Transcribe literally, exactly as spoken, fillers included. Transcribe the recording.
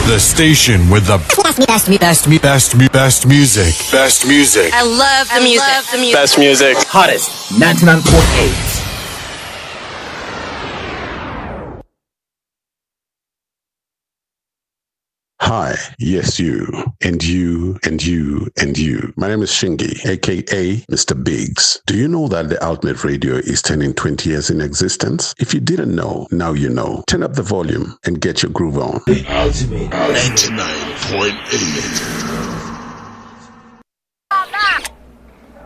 The station with the best, best, best, best, best music. Best music. I love the I music. Love the music. Best music. Hottest ninety-nine point eight. Hi, yes, you, and you, and you, and you. My name is Shingy, aka Mister Biggs. Do you know that the Ultimate Radio is turning twenty years in existence? If you didn't know, now you know. Turn up the volume and get your groove on. The Ultimate ninety-nine point eight.